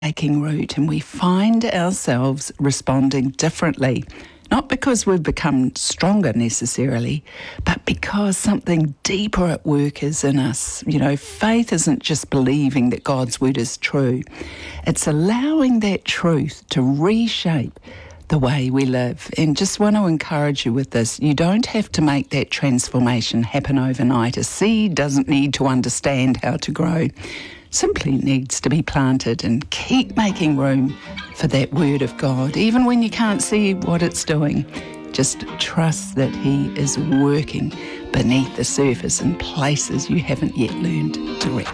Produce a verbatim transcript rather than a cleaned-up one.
taking root, and we find ourselves responding differently. Not because we've become stronger necessarily, but because something deeper at work is in us. You know, faith isn't just believing that God's word is true. It's allowing that truth to reshape the way we live. And just want to encourage you with this. You don't have to make that transformation happen overnight. A seed doesn't need to understand how to grow. Simply needs to be planted, and keep making room for that word of God. Even when you can't see what it's doing, just trust that he is working beneath the surface in places you haven't yet learned to recognize.